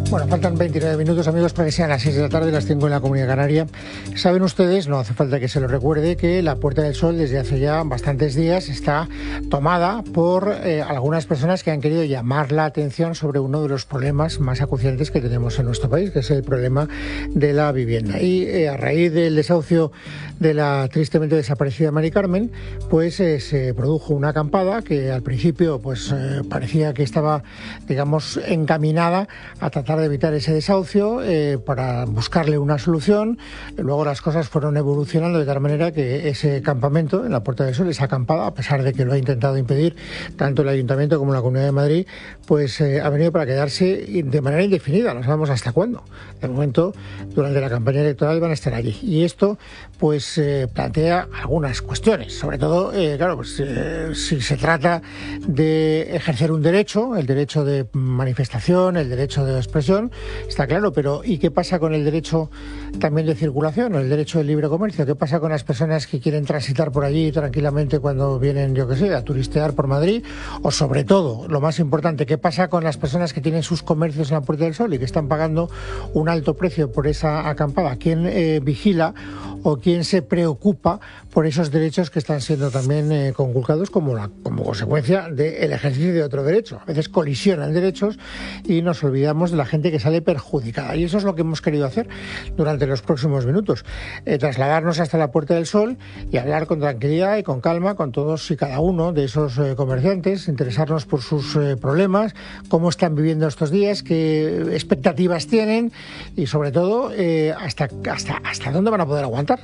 Bueno, faltan 29 minutos, amigos, para que sean las 6 de la tarde, las 5 en la Comunidad Canaria. Saben ustedes, no hace falta que se lo recuerde, que la Puerta del Sol desde hace ya bastantes días está tomada por algunas personas que han querido llamar la atención sobre uno de los problemas más acuciantes que tenemos en nuestro país, que es el problema de la vivienda. Y a raíz del desahucio de la tristemente desaparecida Mari Carmen, pues se produjo una acampada que al principio pues parecía que estaba, digamos, encaminada a tratar de evitar ese desahucio para buscarle una solución. Luego las cosas fueron evolucionando de tal manera que ese campamento en la Puerta del Sol, esa acampada, a pesar de que lo ha intentado impedir tanto el Ayuntamiento como la Comunidad de Madrid, pues ha venido para quedarse de manera indefinida, no sabemos hasta cuándo. De momento, durante la campaña electoral van a estar allí. Y esto pues plantea algunas cuestiones, sobre todo, claro, pues si se trata de ejercer un derecho, el derecho de manifestación, el derecho de expresión, está claro, pero ¿y qué pasa con el derecho también de circulación o el derecho de libre comercio? ¿Qué pasa con las personas que quieren transitar por allí tranquilamente cuando vienen, yo qué sé, a turistear por Madrid? O sobre todo, lo más importante, ¿qué pasa con las personas que tienen sus comercios en la Puerta del Sol y que están pagando un alto precio por esa acampada? ¿Quién vigila o quién se preocupa por esos derechos que están siendo también conculcados como consecuencia del ejercicio de otro derecho? A veces colisionan derechos y nos olvidamos de la gente que sale perjudicada, y eso es lo que hemos querido hacer durante los próximos minutos, trasladarnos hasta la Puerta del Sol y hablar con tranquilidad y con calma con todos y cada uno de esos comerciantes, interesarnos por sus problemas, cómo están viviendo estos días, qué expectativas tienen y sobre todo hasta dónde van a poder aguantar,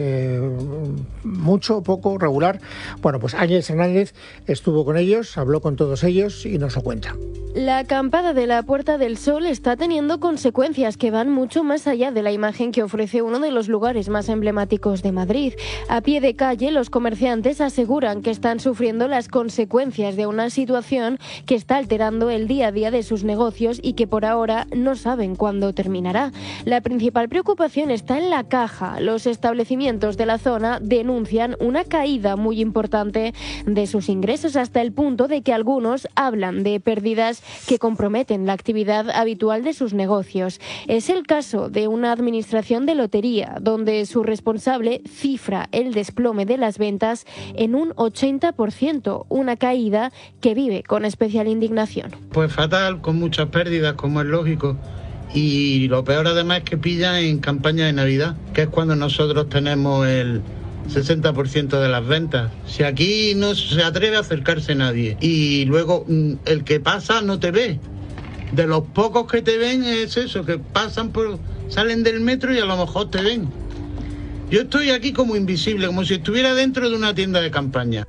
mucho, poco, regular. Bueno, pues Ángeles Hernández estuvo con ellos, habló con todos ellos y nos lo cuenta. La acampada de la Puerta del Sol está teniendo consecuencias que van mucho más allá de la imagen que ofrece uno de los lugares más emblemáticos de Madrid. A pie de calle, los comerciantes aseguran que están sufriendo las consecuencias de una situación que está alterando el día a día de sus negocios y que por ahora no saben cuándo terminará. La principal preocupación está en la caja. Los establecimientos de la zona denuncian una caída muy importante de sus ingresos, hasta el punto de que algunos hablan de pérdidas que comprometen la actividad habitual de sus negocios. Es el caso de una administración de lotería, donde su responsable cifra el desplome de las ventas en un 80%, una caída que vive con especial indignación. Pues fatal, con muchas pérdidas, como es lógico. Y lo peor además es que pilla en campaña de Navidad, que es cuando nosotros tenemos el 60% de las ventas. Si aquí no se atreve a acercarse nadie y luego el que pasa no te ve. De los pocos que te ven es eso, que salen del metro y a lo mejor te ven. Yo estoy aquí como invisible, como si estuviera dentro de una tienda de campaña.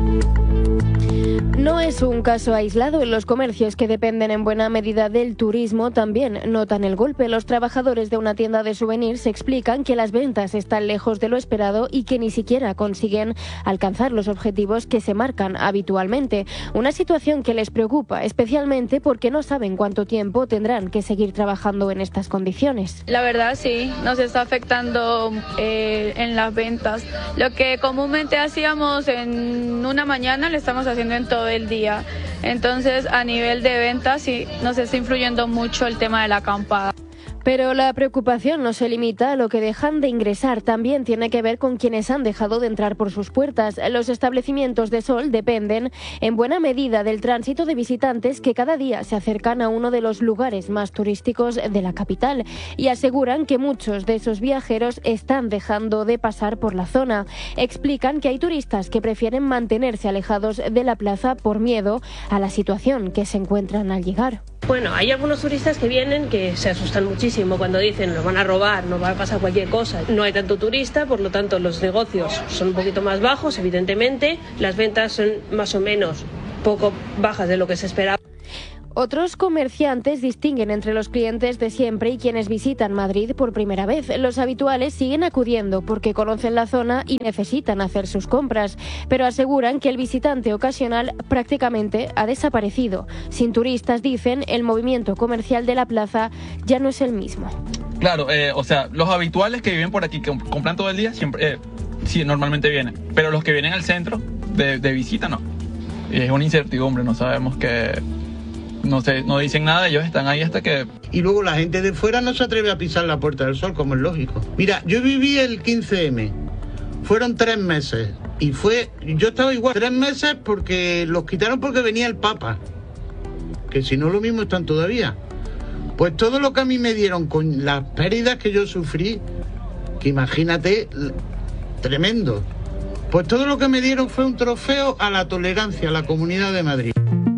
No es un caso aislado. En los comercios que dependen en buena medida del turismo también notan el golpe. Los trabajadores de una tienda de souvenirs explican que las ventas están lejos de lo esperado y que ni siquiera consiguen alcanzar los objetivos que se marcan habitualmente. Una situación que les preocupa especialmente porque no saben cuánto tiempo tendrán que seguir trabajando en estas condiciones. La verdad sí, nos está afectando en las ventas. Lo que comúnmente hacíamos en una mañana lo estamos haciendo en todo el día. Entonces, a nivel de ventas sí nos está influyendo mucho el tema de la acampada. Pero la preocupación no se limita a lo que dejan de ingresar, también tiene que ver con quienes han dejado de entrar por sus puertas. Los establecimientos de sol dependen en buena medida del tránsito de visitantes que cada día se acercan a uno de los lugares más turísticos de la capital y aseguran que muchos de esos viajeros están dejando de pasar por la zona. Explican que hay turistas que prefieren mantenerse alejados de la plaza por miedo a la situación que se encuentran al llegar. Bueno, hay algunos turistas que vienen que se asustan muchísimo cuando dicen nos van a robar, nos va a pasar cualquier cosa. No hay tanto turista, por lo tanto los negocios son un poquito más bajos, evidentemente. Las ventas son más o menos poco bajas de lo que se esperaba. Otros comerciantes distinguen entre los clientes de siempre y quienes visitan Madrid por primera vez. Los habituales siguen acudiendo porque conocen la zona y necesitan hacer sus compras, pero aseguran que el visitante ocasional prácticamente ha desaparecido. Sin turistas, dicen, el movimiento comercial de la plaza ya no es el mismo. Claro, los habituales que viven por aquí, que compran todo el día, siempre, sí, normalmente vienen, pero los que vienen al centro de visita no. Y es una incertidumbre, no sabemos qué no dicen nada, ellos están ahí hasta que... Y luego la gente de fuera no se atreve a pisar la Puerta del Sol, como es lógico. Mira, yo viví el 15M, fueron 3 meses, y yo estaba igual, 3 meses porque los quitaron porque venía el Papa, que si no lo mismo están todavía. Pues todo lo que a mí me dieron con las pérdidas que yo sufrí, que imagínate, tremendo. Pues todo lo que me dieron fue un trofeo a la tolerancia a la Comunidad de Madrid.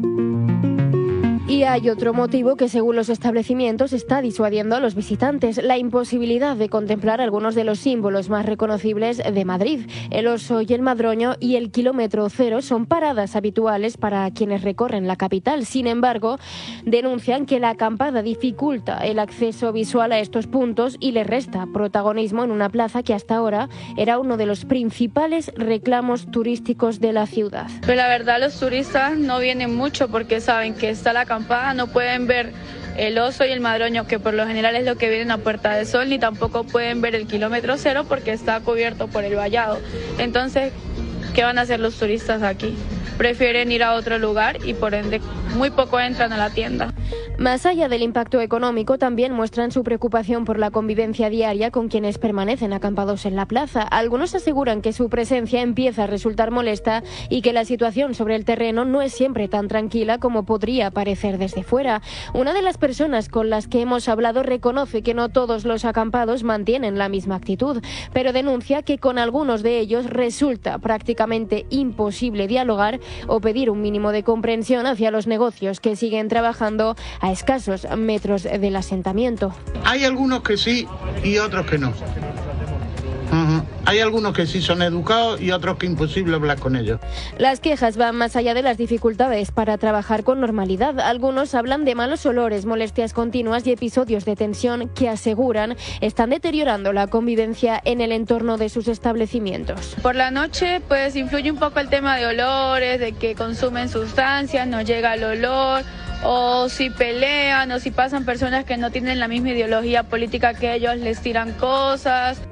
Y hay otro motivo que, según los establecimientos, está disuadiendo a los visitantes: la imposibilidad de contemplar algunos de los símbolos más reconocibles de Madrid. El oso y el madroño y el kilómetro cero son paradas habituales para quienes recorren la capital. Sin embargo, denuncian que la acampada dificulta el acceso visual a estos puntos y le resta protagonismo en una plaza que hasta ahora era uno de los principales reclamos turísticos de la ciudad. Pero la verdad, los turistas no vienen mucho porque saben que está la acampada, no pueden ver el oso y el madroño, que por lo general es lo que vienen a Puerta del Sol, ni tampoco pueden ver el kilómetro cero porque está cubierto por el vallado. Entonces, ¿qué van a hacer los turistas aquí? Prefieren ir a otro lugar y por ende muy poco entran a la tienda. Más allá del impacto económico, también muestran su preocupación por la convivencia diaria con quienes permanecen acampados en la plaza. Algunos aseguran que su presencia empieza a resultar molesta y que la situación sobre el terreno no es siempre tan tranquila como podría parecer desde fuera. Una de las personas con las que hemos hablado reconoce que no todos los acampados mantienen la misma actitud, pero denuncia que con algunos de ellos resulta prácticamente imposible dialogar o pedir un mínimo de comprensión hacia los negocios que siguen trabajando a escasos metros del asentamiento. Hay algunos que sí y otros que no. Hay algunos que sí son educados y otros que es imposible hablar con ellos. Las quejas van más allá de las dificultades para trabajar con normalidad. Algunos hablan de malos olores, molestias continuas y episodios de tensión que aseguran están deteriorando la convivencia en el entorno de sus establecimientos. Por la noche pues influye un poco el tema de olores, de que consumen sustancias, no llega el olor, o si pelean o si pasan personas que no tienen la misma ideología política que ellos, les tiran cosas.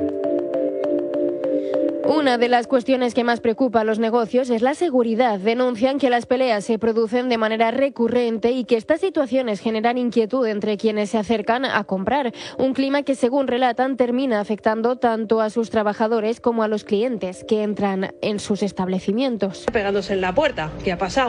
Una de las cuestiones que más preocupa a los negocios es la seguridad. Denuncian que las peleas se producen de manera recurrente y que estas situaciones generan inquietud entre quienes se acercan a comprar. Un clima que, según relatan, termina afectando tanto a sus trabajadores como a los clientes que entran en sus establecimientos. Pegándose en la puerta, ¿qué ha pasado?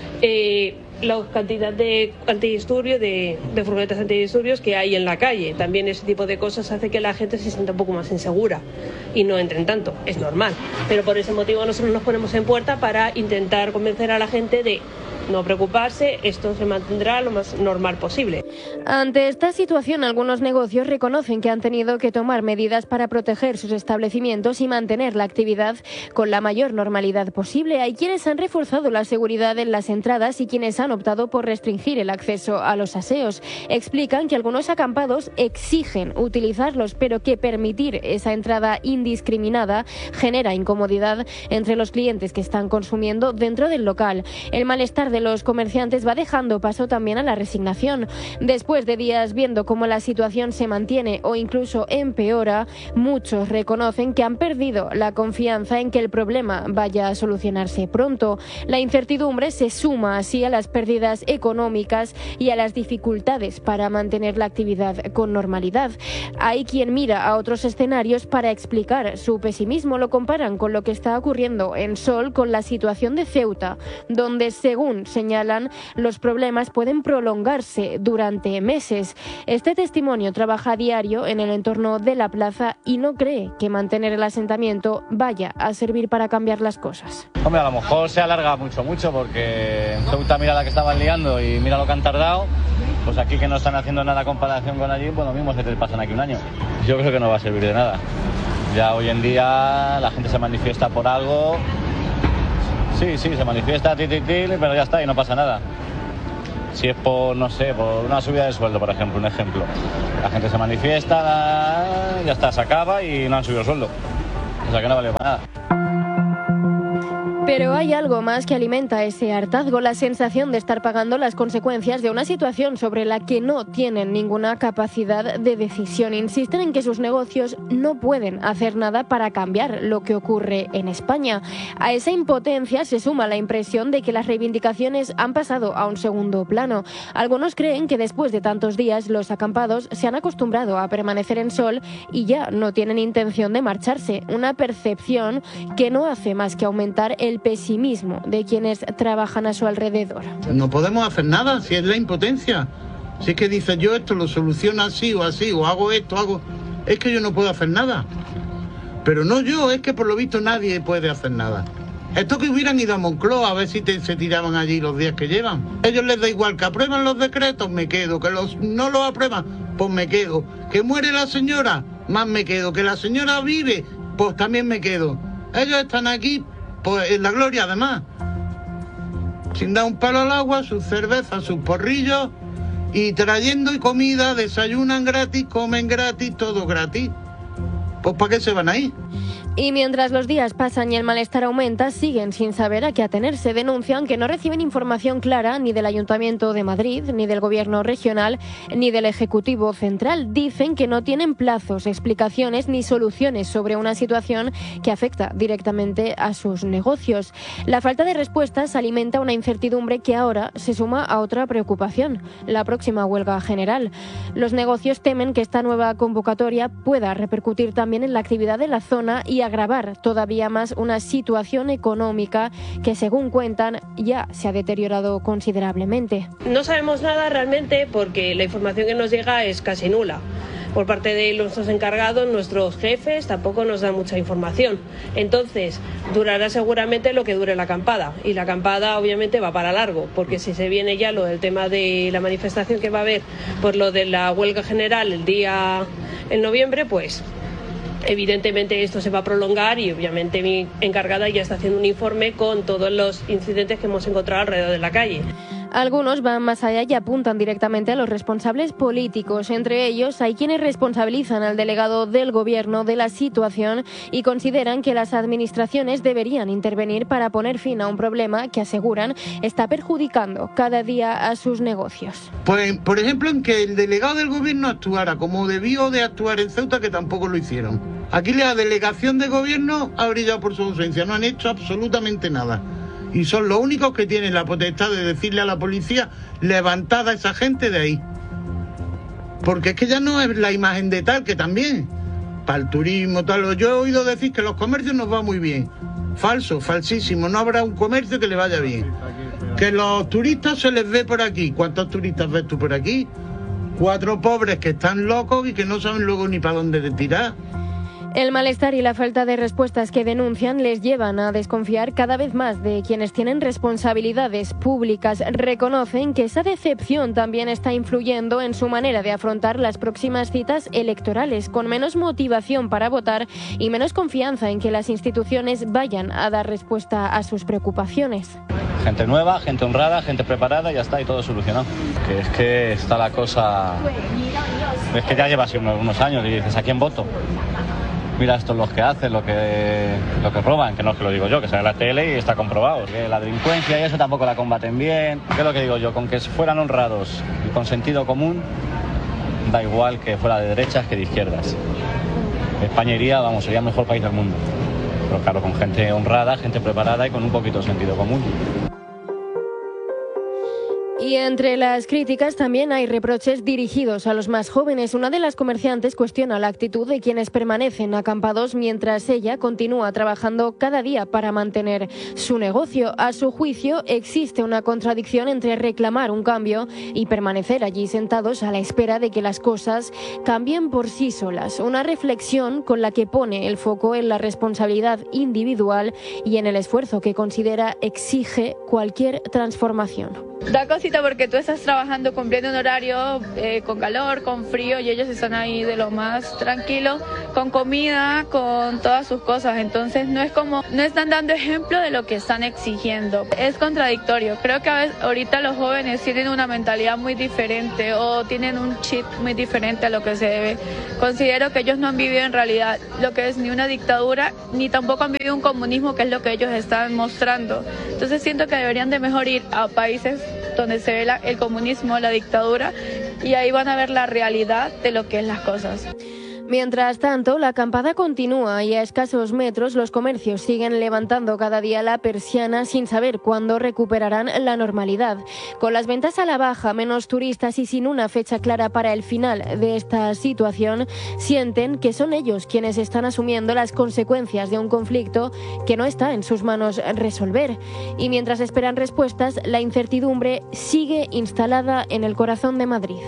La cantidad de antidisturbios, de furgonetas antidisturbios que hay en la calle. También ese tipo de cosas hace que la gente se sienta un poco más insegura y no entren tanto. Es normal. Pero por ese motivo nosotros nos ponemos en puerta para intentar convencer a la gente de no preocuparse, esto se mantendrá lo más normal posible. Ante esta situación, algunos negocios reconocen que han tenido que tomar medidas para proteger sus establecimientos y mantener la actividad con la mayor normalidad posible. Hay quienes han reforzado la seguridad en las entradas y quienes han optado por restringir el acceso a los aseos. Explican que algunos acampados exigen utilizarlos, pero que permitir esa entrada indiscriminada genera incomodidad entre los clientes que están consumiendo dentro del local. El malestar de los comerciantes va dejando paso también a la resignación. Después de días viendo cómo la situación se mantiene o incluso empeora, muchos reconocen que han perdido la confianza en que el problema vaya a solucionarse pronto. La incertidumbre se suma así a las pérdidas económicas y a las dificultades para mantener la actividad con normalidad. Hay quien mira a otros escenarios para explicar su pesimismo. Lo comparan con lo que está ocurriendo en Sol con la situación de Ceuta, donde, según señalan, los problemas pueden prolongarse durante meses. Este testimonio trabaja a diario en el entorno de la plaza y no cree que mantener el asentamiento vaya a servir para cambiar las cosas. Hombre, a lo mejor se alarga mucho, porque en Ceuta mira la que estaban liando y mira lo que han tardado. Pues aquí que no están haciendo nada en comparación con allí, pues lo mismo se te pasan aquí un año. Yo creo que no va a servir de nada. Ya hoy en día la gente se manifiesta por algo. Sí, se manifiesta, pero ya está y no pasa nada. Si es por, no sé, por una subida de sueldo, por ejemplo, un ejemplo. La gente se manifiesta, ya está, se acaba y no han subido el sueldo. O sea que no vale para nada. Pero hay algo más que alimenta ese hartazgo, la sensación de estar pagando las consecuencias de una situación sobre la que no tienen ninguna capacidad de decisión. Insisten en que sus negocios no pueden hacer nada para cambiar lo que ocurre en España. A esa impotencia se suma la impresión de que las reivindicaciones han pasado a un segundo plano. Algunos creen que después de tantos días los acampados se han acostumbrado a permanecer en sol y ya no tienen intención de marcharse. Una percepción que no hace más que aumentar el pesimismo de quienes trabajan a su alrededor. No podemos hacer nada si es la impotencia. Si es que dices yo esto lo soluciono así, o hago esto, hago... Es que yo no puedo hacer nada. Pero no yo, es que por lo visto nadie puede hacer nada. Esto que hubieran ido a Moncloa a ver si se tiraban allí los días que llevan. A ellos les da igual que aprueban los decretos, me quedo. Que no los aprueban, pues me quedo. Que muere la señora, más me quedo. Que la señora vive, pues también me quedo. Ellos están aquí, pues en la gloria además. Sin dar un palo al agua, sus cervezas, sus porrillos y trayendo y comida, desayunan gratis, comen gratis, todo gratis. Pues ¿para qué se van ahí? Y mientras los días pasan y el malestar aumenta, siguen sin saber a qué atenerse. Denuncian que no reciben información clara ni del Ayuntamiento de Madrid, ni del Gobierno regional, ni del Ejecutivo central. Dicen que no tienen plazos, explicaciones ni soluciones sobre una situación que afecta directamente a sus negocios. La falta de respuestas alimenta una incertidumbre que ahora se suma a otra preocupación, la próxima huelga general. Los negocios temen que esta nueva convocatoria pueda repercutir también en la actividad de la zona y agravar todavía más una situación económica que, según cuentan, ya se ha deteriorado considerablemente. No sabemos nada realmente porque la información que nos llega es casi nula. Por parte de nuestros encargados, nuestros jefes tampoco nos dan mucha información. Entonces, durará seguramente lo que dure la acampada. Y la acampada obviamente va para largo, porque si se viene ya lo del tema de la manifestación que va a haber por lo de la huelga general en noviembre, pues evidentemente esto se va a prolongar y obviamente mi encargada ya está haciendo un informe con todos los incidentes que hemos encontrado alrededor de la calle. Algunos van más allá y apuntan directamente a los responsables políticos. Entre ellos hay quienes responsabilizan al delegado del Gobierno de la situación y consideran que las administraciones deberían intervenir para poner fin a un problema que, aseguran, está perjudicando cada día a sus negocios. Pues, por ejemplo, en que el delegado del Gobierno actuara como debió de actuar en Ceuta, que tampoco lo hicieron. Aquí la delegación de Gobierno ha brillado por su ausencia, no han hecho absolutamente nada. Y son los únicos que tienen la potestad de decirle a la policía: levantad a esa gente de ahí. Porque es que ya no es la imagen de tal, que también, para el turismo, tal. Yo he oído decir que los comercios nos va muy bien. Falso, falsísimo, no habrá un comercio que le vaya bien. Que los turistas se les ve por aquí. ¿Cuántos turistas ves tú por aquí? 4 pobres que están locos y que no saben luego ni para dónde tirar. El malestar y la falta de respuestas que denuncian les llevan a desconfiar cada vez más de quienes tienen responsabilidades públicas. Reconocen que esa decepción también está influyendo en su manera de afrontar las próximas citas electorales, con menos motivación para votar y menos confianza en que las instituciones vayan a dar respuesta a sus preocupaciones. Gente nueva, gente honrada, gente preparada, ya está, y todo solucionado. Que es que está la cosa... Es que ya llevas unos años y dices: ¿a quién voto? Mira esto es lo que hacen, lo que roban, que no es que lo digo yo, que sale en la tele y está comprobado. Que la delincuencia y eso tampoco la combaten bien. ¿Qué es lo que digo yo? Con que fueran honrados y con sentido común, da igual que fuera de derechas que de izquierdas. España sería el mejor país del mundo. Pero claro, con gente honrada, gente preparada y con un poquito de sentido común. Y entre las críticas también hay reproches dirigidos a los más jóvenes. Una de las comerciantes cuestiona la actitud de quienes permanecen acampados mientras ella continúa trabajando cada día para mantener su negocio. A su juicio, existe una contradicción entre reclamar un cambio y permanecer allí sentados a la espera de que las cosas cambien por sí solas. Una reflexión con la que pone el foco en la responsabilidad individual y en el esfuerzo que considera exige cualquier transformación. Da cosita distinto porque tú estás trabajando cumpliendo un horario con calor, con frío, y ellos están ahí de lo más tranquilo, con comida, con todas sus cosas. Entonces no están dando ejemplo de lo que están exigiendo. Es contradictorio. Creo que a veces, ahorita los jóvenes tienen una mentalidad muy diferente o tienen un chip muy diferente a lo que se debe. Considero que ellos no han vivido en realidad lo que es ni una dictadura, ni tampoco han vivido un comunismo, que es lo que ellos están mostrando. Entonces siento que deberían de mejor ir a países donde se ve el comunismo, la dictadura, y ahí van a ver la realidad de lo que es las cosas. Mientras tanto, la acampada continúa y a escasos metros los comercios siguen levantando cada día la persiana sin saber cuándo recuperarán la normalidad. Con las ventas a la baja, menos turistas y sin una fecha clara para el final de esta situación, sienten que son ellos quienes están asumiendo las consecuencias de un conflicto que no está en sus manos resolver. Y mientras esperan respuestas, la incertidumbre sigue instalada en el corazón de Madrid.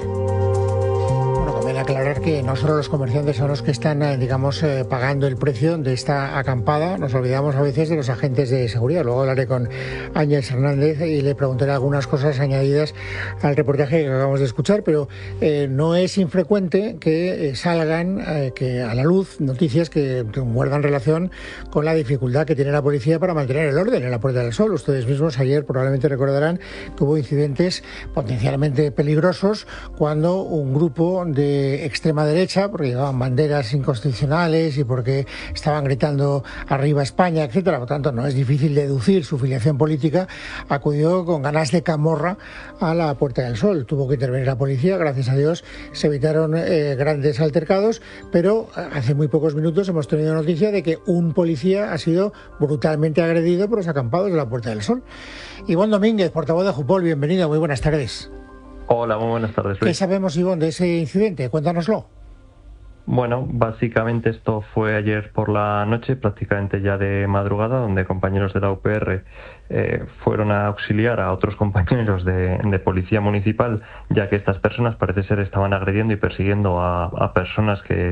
Conviene aclarar que no solo los comerciantes son los que están, pagando el precio de esta acampada. Nos olvidamos a veces de los agentes de seguridad. Luego hablaré con Ángel Hernández y le preguntaré algunas cosas añadidas al reportaje que acabamos de escuchar, pero no es infrecuente que salgan que a la luz noticias que guardan relación con la dificultad que tiene la policía para mantener el orden en la Puerta del Sol. Ustedes mismos ayer probablemente recordarán que hubo incidentes potencialmente peligrosos cuando un grupo de extrema derecha, porque llevaban banderas inconstitucionales y porque estaban gritando arriba España, etcétera, por tanto no es difícil deducir su filiación política, acudió con ganas de camorra a la Puerta del Sol. Tuvo que intervenir la policía, gracias a Dios se evitaron grandes altercados, pero hace muy pocos minutos hemos tenido noticia de que un policía ha sido brutalmente agredido por los acampados de la Puerta del Sol. Ivonne Domínguez, portavoz de Jupol, bienvenido, muy buenas tardes. Hola, muy buenas tardes, Luis. ¿Qué sabemos, Ivonne, de ese incidente? Cuéntanoslo. Bueno, básicamente esto fue ayer por la noche, prácticamente ya de madrugada, donde compañeros de la UPR fueron a auxiliar a otros compañeros de policía municipal, ya que estas personas parece ser estaban agrediendo y persiguiendo a personas que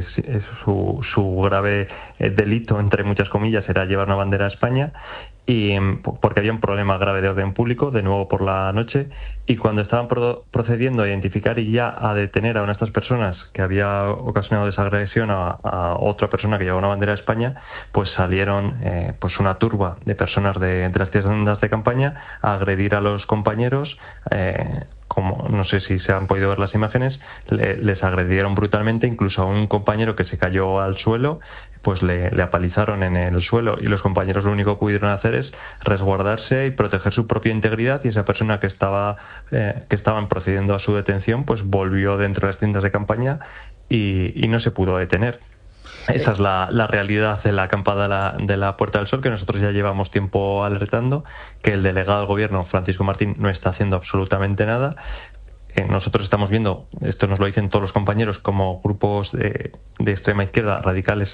su grave delito, entre muchas comillas, era llevar una bandera a España, y porque había un problema grave de orden público, de nuevo por la noche, y cuando estaban procediendo a identificar y ya a detener a una de estas personas que había ocasionado esa agresión a otra persona que llevaba una bandera de España, pues salieron pues una turba de personas de las tiendas de campaña a agredir a los compañeros. Como no sé si se han podido ver las imágenes, les agredieron brutalmente, incluso a un compañero que se cayó al suelo, pues le apalizaron en el suelo, y los compañeros lo único que pudieron hacer es resguardarse y proteger su propia integridad, y esa persona que estaban procediendo a su detención pues volvió dentro de las tiendas de campaña y no se pudo detener. Esa es la realidad de la acampada de la Puerta del Sol, que nosotros ya llevamos tiempo alertando, que el delegado del gobierno, Francisco Martín, no está haciendo absolutamente nada. Nosotros estamos viendo, esto nos lo dicen todos los compañeros, como grupos de extrema izquierda, radicales,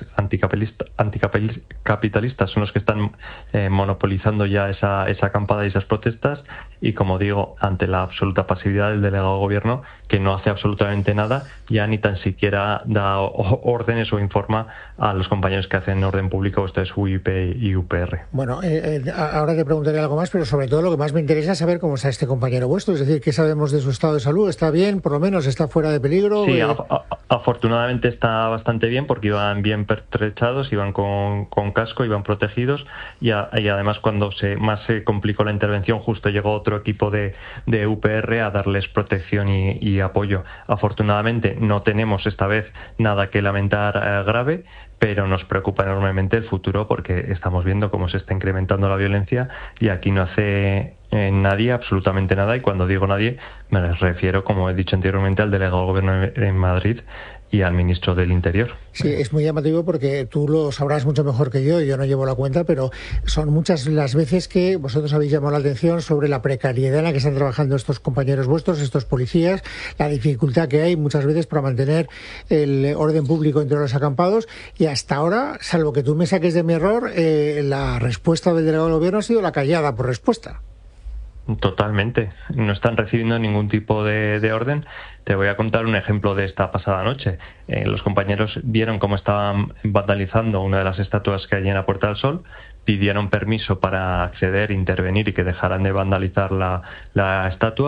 anticapitalistas, son los que están monopolizando ya esa acampada y esas protestas, y como digo, ante la absoluta pasividad del delegado del gobierno, que no hace absolutamente nada, ya ni tan siquiera da órdenes o informa a los compañeros que hacen orden público, esto es UIP y UPR. Bueno, ahora te preguntaré algo más, pero sobre todo lo que más me interesa es saber cómo está este compañero vuestro, es decir, ¿qué sabemos de su estado de salud? ¿Está bien, por lo menos? ¿Está fuera de peligro? Sí, afortunadamente está bastante bien, porque iban bien pertrechados, iban con casco, iban protegidos, y además cuando más se complicó la intervención, justo llegó otro equipo de UPR a darles protección y apoyo. Afortunadamente no tenemos esta vez nada que lamentar grave, pero nos preocupa enormemente el futuro, porque estamos viendo cómo se está incrementando la violencia, y aquí no hace nadie absolutamente nada, y cuando digo nadie me refiero, como he dicho anteriormente, al delegado del gobierno en Madrid y al ministro del Interior. Sí, es muy llamativo porque tú lo sabrás mucho mejor que yo no llevo la cuenta, pero son muchas las veces que vosotros habéis llamado la atención sobre la precariedad en la que están trabajando estos compañeros vuestros, estos policías, la dificultad que hay muchas veces para mantener el orden público entre los acampados, y hasta ahora, salvo que tú me saques de mi error, la respuesta del delegado del gobierno ha sido la callada por respuesta. Totalmente, no están recibiendo ningún tipo de orden. Te voy a contar un ejemplo de esta pasada noche. Los compañeros vieron cómo estaban vandalizando una de las estatuas que hay en la Puerta del Sol, pidieron permiso para acceder, intervenir y que dejaran de vandalizar la estatua,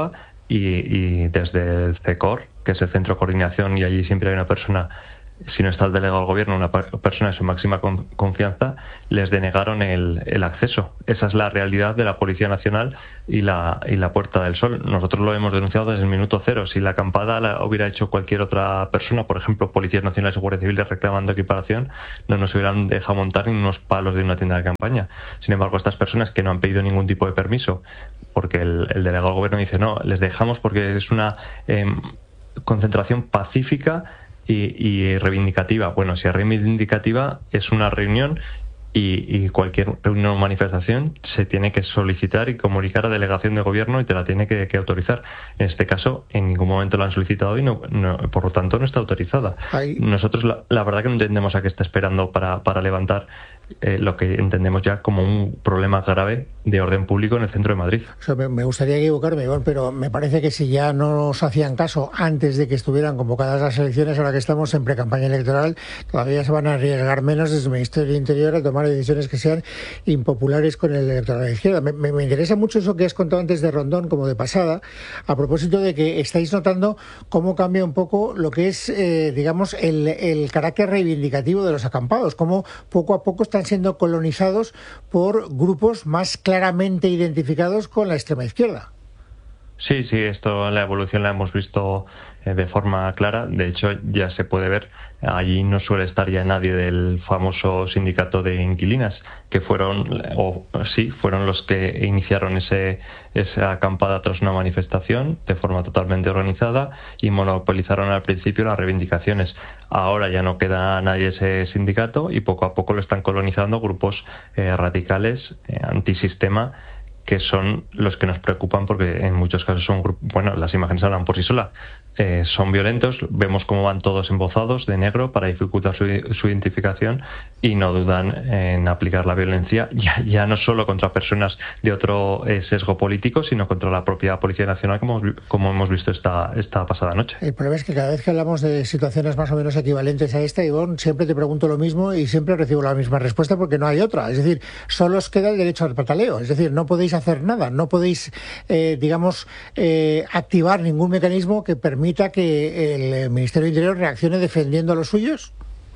y desde el CECOR, que es el Centro de Coordinación, y allí siempre hay una persona, si no está el delegado del gobierno, una persona de su máxima confianza, les denegaron el acceso. Esa es la realidad de la Policía Nacional y la Puerta del Sol. Nosotros lo hemos denunciado desde el minuto cero. Si la acampada la hubiera hecho cualquier otra persona, por ejemplo, Policías Nacionales y Guardia Civil reclamando equiparación, no nos hubieran dejado montar ni unos palos de una tienda de campaña. Sin embargo, estas personas que no han pedido ningún tipo de permiso, porque el delegado del gobierno dice no, les dejamos porque es una concentración pacífica y reivindicativa. Bueno, si es reivindicativa, es una reunión y cualquier reunión o manifestación se tiene que solicitar y comunicar a delegación de gobierno y te la tiene que autorizar. En este caso, en ningún momento la han solicitado y no, por lo tanto no está autorizada. Nosotros la verdad que no entendemos a qué está esperando para levantar lo que entendemos ya como un problema grave de orden público en el centro de Madrid. O sea, me gustaría equivocarme, Iván, pero me parece que si ya no nos hacían caso antes de que estuvieran convocadas las elecciones, ahora que estamos en precampaña electoral, todavía se van a arriesgar menos desde el Ministerio del Interior a tomar decisiones que sean impopulares con el electorado de izquierda. Me interesa mucho eso que has contado antes de Rondón, como de pasada, a propósito de que estáis notando cómo cambia un poco lo que es, digamos, el carácter reivindicativo de los acampados, cómo poco a poco están siendo colonizados por grupos más claramente identificados con la extrema izquierda. Sí, esto, la evolución la hemos visto de forma clara. De hecho, ya se puede ver, allí no suele estar ya nadie del famoso sindicato de inquilinas, que fueron los que iniciaron esa acampada tras una manifestación de forma totalmente organizada y monopolizaron al principio las reivindicaciones. Ahora ya no queda nadie ese sindicato y poco a poco lo están colonizando grupos radicales, antisistema, que son los que nos preocupan porque en muchos casos son grupos, bueno, las imágenes hablan por sí solas, son violentos, vemos cómo van todos embozados de negro para dificultar su identificación y no dudan en aplicar la violencia ya no solo contra personas de otro sesgo político, sino contra la propia Policía Nacional, como hemos visto esta pasada noche. El problema es que cada vez que hablamos de situaciones más o menos equivalentes a esta, Ivonne, siempre te pregunto lo mismo y siempre recibo la misma respuesta porque no hay otra. Es decir, solo os queda el derecho al pataleo. Es decir, no podéis hacer nada, no podéis, activar ningún mecanismo que permita que el Ministerio del Interior reaccione defendiendo a los suyos.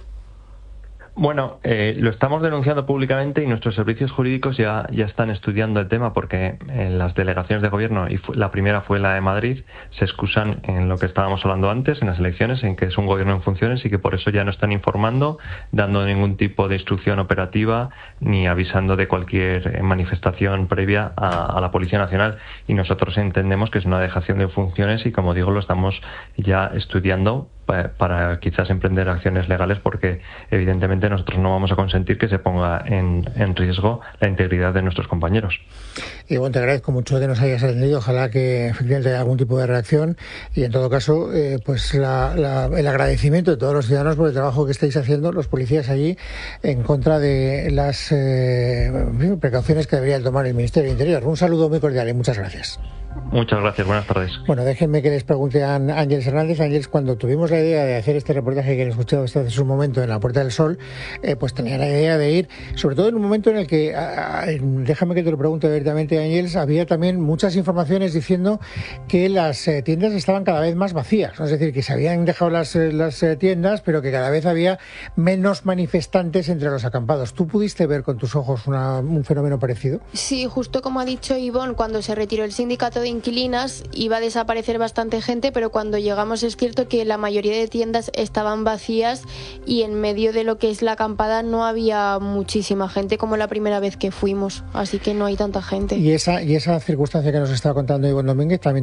Bueno, lo estamos denunciando públicamente y nuestros servicios jurídicos ya están estudiando el tema porque en las delegaciones de gobierno, y la primera fue la de Madrid, se excusan en lo que estábamos hablando antes, en las elecciones, en que es un gobierno en funciones y que por eso ya no están informando, dando ningún tipo de instrucción operativa ni avisando de cualquier manifestación previa a la Policía Nacional. Y nosotros entendemos que es una dejación de funciones y, como digo, lo estamos ya estudiando para quizás emprender acciones legales porque evidentemente nosotros no vamos a consentir que se ponga en riesgo la integridad de nuestros compañeros. Y bueno, te agradezco mucho que nos hayas atendido, ojalá que efectivamente haya algún tipo de reacción y en todo caso pues el agradecimiento de todos los ciudadanos por el trabajo que estáis haciendo los policías allí en contra de las precauciones que debería tomar el Ministerio del Interior. Un saludo muy cordial y muchas gracias. Muchas gracias, buenas tardes. Bueno, déjenme que les pregunte a Ángeles Hernández. Ángeles, cuando tuvimos la idea de hacer este reportaje que han escuchado hasta hace un momento en la Puerta del Sol, pues tenía la idea de ir, sobre todo en un momento en el que, déjame que te lo pregunte directamente, Ángeles, había también muchas informaciones diciendo que las tiendas estaban cada vez más vacías, es decir, que se habían dejado las tiendas, pero que cada vez había menos manifestantes entre los acampados. ¿Tú pudiste ver con tus ojos un fenómeno parecido? Sí, justo como ha dicho Ivonne, cuando se retiró el sindicato de inquilinas iba a desaparecer bastante gente, pero cuando llegamos es cierto que la mayoría de tiendas estaban vacías y en medio de lo que es la acampada no había muchísima gente como la primera vez que fuimos, así que no hay tanta gente. Y esa circunstancia que nos estaba contando Ivonne Domínguez, también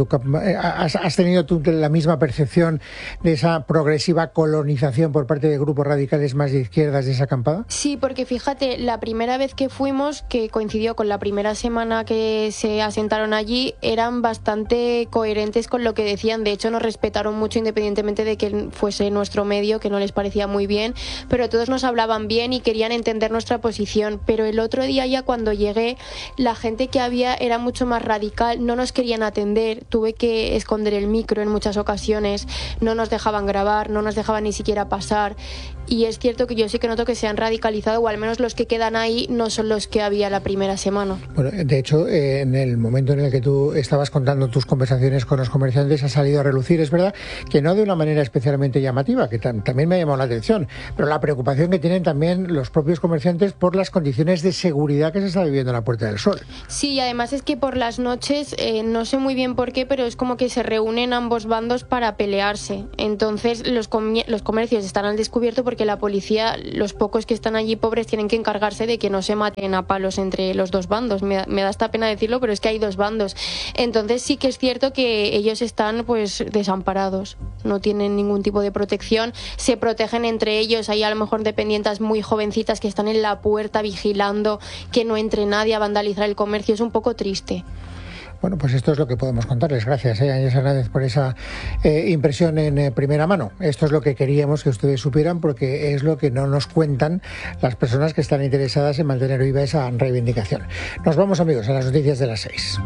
has tenido tú la misma percepción de esa progresiva colonización por parte de grupos radicales más de izquierdas de esa acampada? Sí, porque fíjate, la primera vez que fuimos, que coincidió con la primera semana que se asentaron allí, eran bastante coherentes con lo que decían. De hecho, nos respetaron mucho independientemente de que fuese nuestro medio, que no les parecía muy bien, pero todos nos hablaban bien y querían entender nuestra posición. Pero el otro día, ya cuando llegué, la gente que había era mucho más radical, no nos querían atender, tuve que esconder el micro en muchas ocasiones, no nos dejaban grabar, no nos dejaban ni siquiera pasar. Y es cierto que yo sí que noto que se han radicalizado, o al menos los que quedan ahí no son los que había la primera semana. Bueno, de hecho, en el momento en el que tú tú estabas contando tus conversaciones con los comerciantes ha salido a relucir. Es verdad que no de una manera especialmente llamativa, que también me ha llamado la atención, pero la preocupación que tienen también los propios comerciantes por las condiciones de seguridad que se está viviendo en la Puerta del Sol. Sí, y además es que por las noches, no sé muy bien por qué, pero es como que se reúnen ambos bandos para pelearse. Entonces los comercios están al descubierto porque la policía, los pocos que están allí pobres, tienen que encargarse de que no se maten a palos entre los dos bandos. Me da esta pena decirlo, pero es que hay dos bandos. Entonces sí que es cierto que ellos están pues desamparados, no tienen ningún tipo de protección, se protegen entre ellos. Hay a lo mejor dependientas muy jovencitas que están en la puerta vigilando que no entre nadie a vandalizar el comercio. Es un poco triste. Bueno, pues esto es lo que podemos contarles. Gracias, Áñez Hernández, por esa impresión en primera mano. Esto es lo que queríamos que ustedes supieran, porque es lo que no nos cuentan las personas que están interesadas en mantener viva esa reivindicación. Nos vamos, amigos, a las noticias de las 6.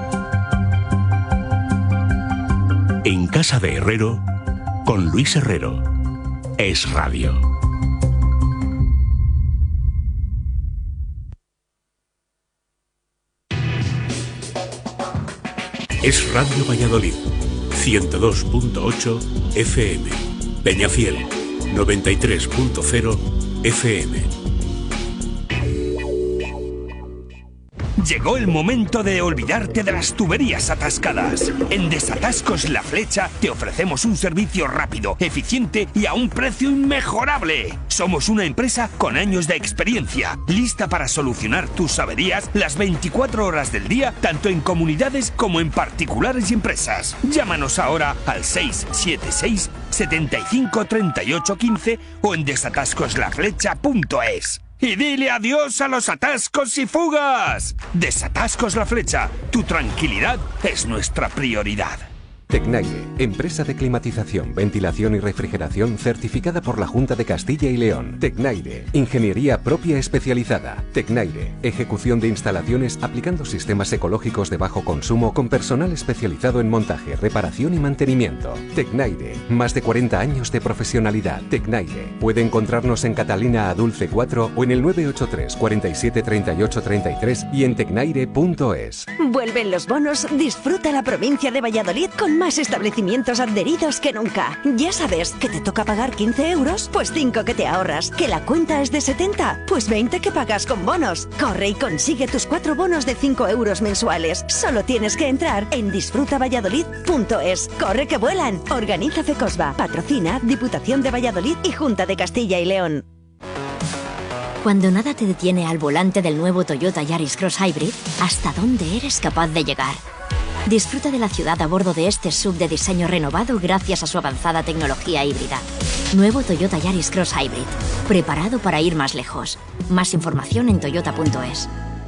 En Casa de Herrero, con Luis Herrero. Es Radio. Es Radio Valladolid, 102.8 FM, Peñafiel, 93.0 FM. Llegó el momento de olvidarte de las tuberías atascadas. En Desatascos La Flecha te ofrecemos un servicio rápido, eficiente y a un precio inmejorable. Somos una empresa con años de experiencia, lista para solucionar tus averías las 24 horas del día, tanto en comunidades como en particulares y empresas. Llámanos ahora al 676 75 38 15 o en desatascoslaflecha.es. Y dile adiós a los atascos y fugas. Desatascos La Flecha. Tu tranquilidad es nuestra prioridad. Tecnaire, empresa de climatización, ventilación y refrigeración certificada por la Junta de Castilla y León. Tecnaire, ingeniería propia especializada. Tecnaire, ejecución de instalaciones aplicando sistemas ecológicos de bajo consumo con personal especializado en montaje, reparación y mantenimiento. Tecnaire, más de 40 años de profesionalidad. Tecnaire, puede encontrarnos en Catalina Adulce 4 o en el 983 47 38 33 y en tecnaire.es. Vuelven los bonos, disfruta la provincia de Valladolid con más establecimientos adheridos que nunca. Ya sabes que te toca pagar 15 euros, pues 5 que te ahorras. Que la cuenta es de 70, pues 20 que pagas con bonos. Corre y consigue tus 4 bonos de 5 euros mensuales. Solo tienes que entrar en disfrutavalladolid.es. Corre que vuelan. Organiza Fecosba. Patrocina Diputación de Valladolid y Junta de Castilla y León. Cuando nada te detiene al volante del nuevo Toyota Yaris Cross Hybrid, ¿hasta dónde eres capaz de llegar? Disfruta de la ciudad a bordo de este SUV de diseño renovado gracias a su avanzada tecnología híbrida. Nuevo Toyota Yaris Cross Hybrid, preparado para ir más lejos. Más información en toyota.es.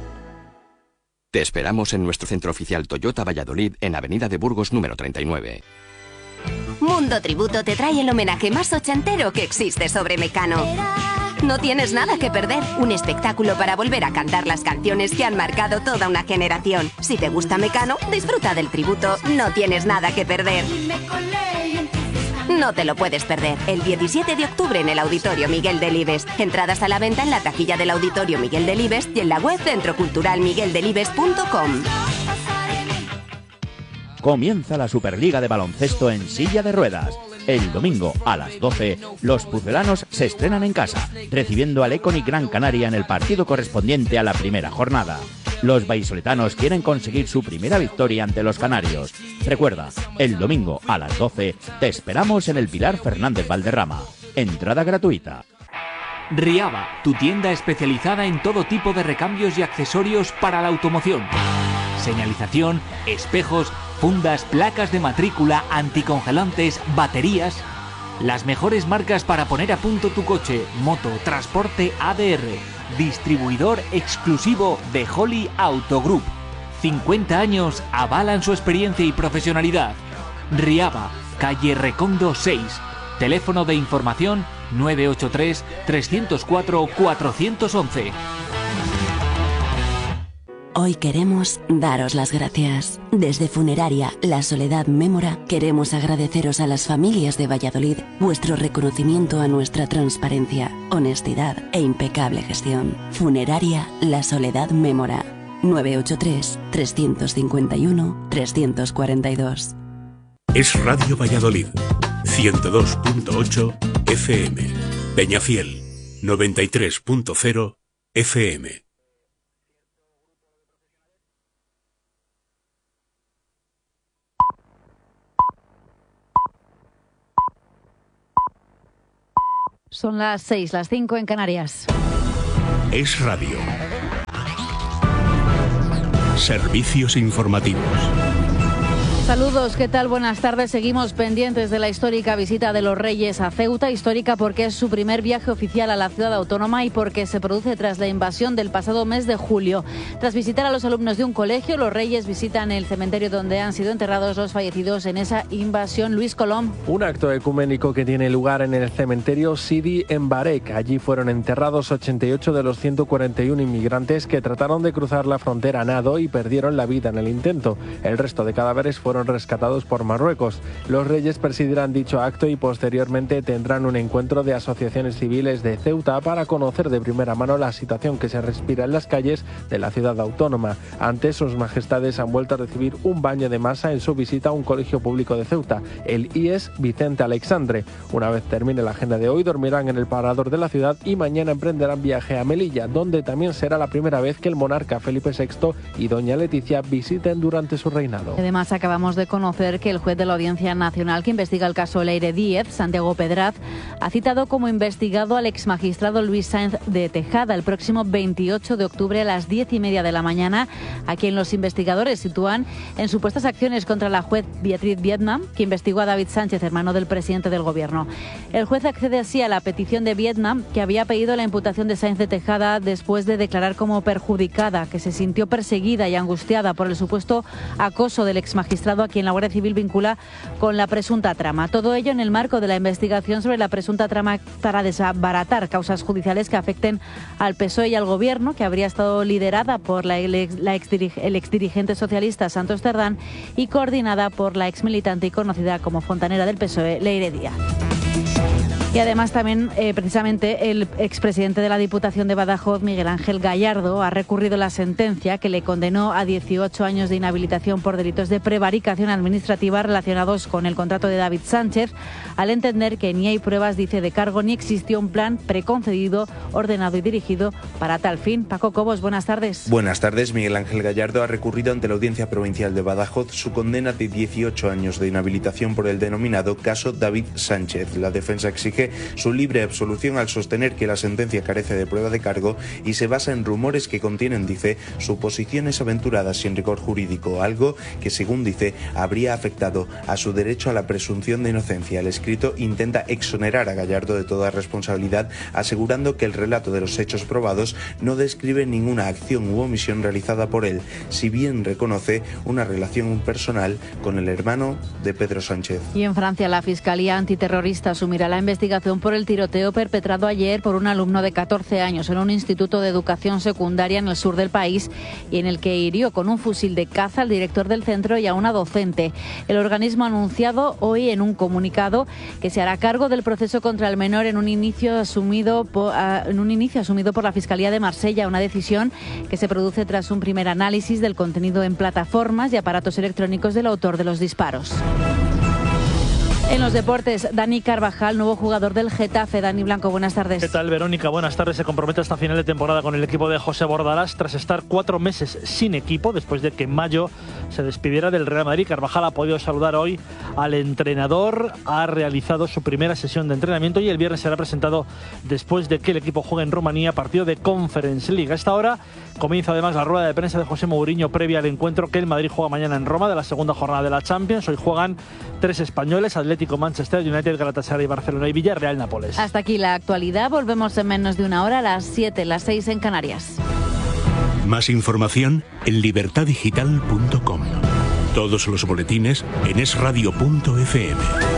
Te esperamos en nuestro centro oficial Toyota Valladolid en Avenida de Burgos número 39. Mundo Tributo te trae el homenaje más ochentero que existe sobre Mecano. No tienes nada que perder, un espectáculo para volver a cantar las canciones que han marcado toda una generación. Si te gusta Mecano, disfruta del tributo, no tienes nada que perder. No te lo puedes perder, el 17 de octubre en el Auditorio Miguel Delibes. Entradas a la venta en la taquilla del Auditorio Miguel Delibes y en la web centroculturalmigueldelibes.com. Comienza la Superliga de Baloncesto en silla de ruedas. El domingo a las 12, los pucelanos se estrenan en casa, recibiendo al Econic Gran Canaria en el partido correspondiente a la primera jornada. Los vallisoletanos quieren conseguir su primera victoria ante los canarios. Recuerda, el domingo a las 12 te esperamos en el Pilar Fernández Valderrama. Entrada gratuita. Riaba, tu tienda especializada en todo tipo de recambios y accesorios para la automoción. Señalización, espejos, fundas, placas de matrícula, anticongelantes, baterías. Las mejores marcas para poner a punto tu coche, moto, transporte ADR. Distribuidor exclusivo de Holly Auto Group. 50 años avalan su experiencia y profesionalidad. Riaba, calle Recondo 6. Teléfono de información 983 304 411. Hoy queremos daros las gracias. Desde Funeraria La Soledad Mémora queremos agradeceros a las familias de Valladolid vuestro reconocimiento a nuestra transparencia, honestidad e impecable gestión. Funeraria La Soledad Mémora. 983 351 342. Es Radio Valladolid, 102.8 FM. Peñafiel, 93.0 FM. Son las 6, las 5 en Canarias. Es Radio. Servicios informativos. Saludos, ¿qué tal? Buenas tardes. Seguimos pendientes de la histórica visita de los Reyes a Ceuta. Histórica porque es su primer viaje oficial a la ciudad autónoma y porque se produce tras la invasión del pasado mes de julio. Tras visitar a los alumnos de un colegio, los Reyes visitan el cementerio donde han sido enterrados los fallecidos en esa invasión. Luis Colom. Un acto ecuménico que tiene lugar en el cementerio Sidi Mbarek. Allí fueron enterrados 88 de los 141 inmigrantes que trataron de cruzar la frontera a nado y perdieron la vida en el intento. El resto de cadáveres fueron rescatados por Marruecos. Los Reyes presidirán dicho acto y posteriormente tendrán un encuentro de asociaciones civiles de Ceuta para conocer de primera mano la situación que se respira en las calles de la ciudad autónoma. Antes, sus majestades han vuelto a recibir un baño de masa en su visita a un colegio público de Ceuta, el IES Vicente Alexandre. Una vez termine la agenda de hoy, dormirán en el parador de la ciudad y mañana emprenderán viaje a Melilla, donde también será la primera vez que el monarca Felipe VI y doña Leticia visiten durante su reinado. Además, acabamos de conocer que el juez de la Audiencia Nacional que investiga el caso Leire Díez, Santiago Pedraz, ha citado como investigado al exmagistrado Luis Sáenz de Tejada el próximo 28 de octubre a las 10:30 de la mañana, a quien los investigadores sitúan en supuestas acciones contra la juez Beatriz Vietnam, que investigó a David Sánchez, hermano del presidente del Gobierno. El juez accede así a la petición de Vietnam, que había pedido la imputación de Sáenz de Tejada después de declarar como perjudicada, que se sintió perseguida y angustiada por el supuesto acoso del exmagistrado a quien la Guardia Civil vincula con la presunta trama. Todo ello en el marco de la investigación sobre la presunta trama para desbaratar causas judiciales que afecten al PSOE y al Gobierno, que habría estado liderada por el exdirigente socialista Santos Cerdán y coordinada por la exmilitante y conocida como fontanera del PSOE, Leire Díaz. Y además también, precisamente, el expresidente de la Diputación de Badajoz, Miguel Ángel Gallardo, ha recurrido la sentencia que le condenó a 18 años de inhabilitación por delitos de prevaricación administrativa relacionados con el contrato de David Sánchez, al entender que ni hay pruebas, dice, de cargo ni existió un plan preconcedido, ordenado y dirigido para tal fin. Paco Cobos, buenas tardes. Buenas tardes. Miguel Ángel Gallardo ha recurrido ante la Audiencia Provincial de Badajoz su condena de 18 años de inhabilitación por el denominado caso David Sánchez. La defensa exige su libre absolución al sostener que la sentencia carece de prueba de cargo y se basa en rumores que contienen, dice, suposiciones aventuradas sin rigor jurídico, algo que, según dice, habría afectado a su derecho a la presunción de inocencia. El escrito intenta exonerar a Gallardo de toda responsabilidad, asegurando que el relato de los hechos probados no describe ninguna acción u omisión realizada por él, si bien reconoce una relación personal con el hermano de Pedro Sánchez. Y en Francia, la Fiscalía Antiterrorista asumirá la investigación por el tiroteo perpetrado ayer por un alumno de 14 años en un instituto de educación secundaria en el sur del país y en el que hirió con un fusil de caza al director del centro y a una docente. El organismo ha anunciado hoy en un comunicado que se hará cargo del proceso contra el menor en un inicio asumido por la Fiscalía de Marsella, una decisión que se produce tras un primer análisis del contenido en plataformas y aparatos electrónicos del autor de los disparos. En los deportes, Dani Carvajal, nuevo jugador del Getafe. Dani Blanco, buenas tardes. ¿Qué tal, Verónica? Buenas tardes. Se compromete hasta final de temporada con el equipo de José Bordalás tras estar 4 meses sin equipo después de que en mayo se despidiera del Real Madrid. Carvajal ha podido saludar hoy al entrenador, ha realizado su primera sesión de entrenamiento y el viernes será presentado después de que el equipo juegue en Rumanía, partido de Conference League. A esta hora comienza además la rueda de prensa de José Mourinho previa al encuentro que el Madrid juega mañana en Roma de la segunda jornada de la Champions. Hoy juegan 3 españoles: Atlético, Manchester United, Galatasaray, Barcelona y Villarreal, Nápoles. Hasta aquí la actualidad. Volvemos en menos de una hora, a las 7, las 6 en Canarias. Más información en libertadigital.com. Todos los boletines en esradio.fm.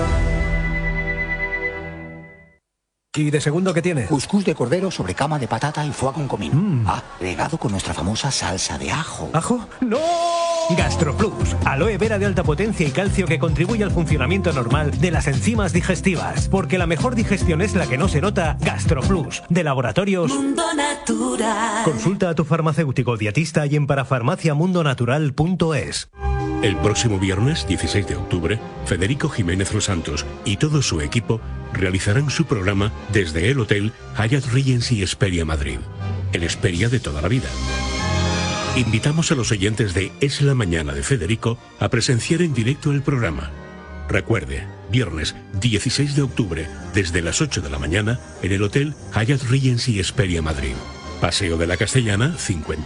¿Y de segundo qué tiene? Cuscús de cordero sobre cama de patata y foie con comino. Regado con nuestra famosa salsa de ajo. ¿Ajo? ¡No! GastroPlus, aloe vera de alta potencia y calcio que contribuye al funcionamiento normal de las enzimas digestivas. Porque la mejor digestión es la que no se nota. GastroPlus, de Laboratorios Mundo Natural. Consulta a tu farmacéutico dietista y en parafarmaciamundonatural.es. El próximo viernes, 16 de octubre, Federico Jiménez Los Santos y todo su equipo realizarán su programa desde el Hotel Hyatt Regency Hesperia Madrid, el Hesperia de toda la vida. Invitamos a los oyentes de Es la Mañana de Federico a presenciar en directo el programa. Recuerde, viernes 16 de octubre, desde las 8 de la mañana, en el Hotel Hyatt Regency Hesperia Madrid. Paseo de la Castellana, 50.